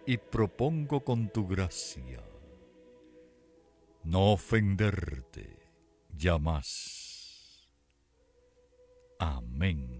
y propongo con tu gracia no ofenderte ya más. Amén.